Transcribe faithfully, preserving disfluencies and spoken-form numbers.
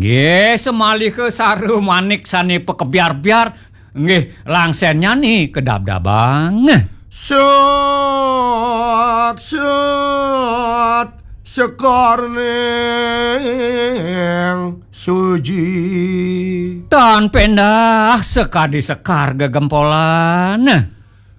Nggih, semalih ke saru manik sani pekebiar-biar. Nggih, langsennya nih kedab-dabang. Syut, syut, sekor neng suji. Tan pendah sekadi sekar gegempolan.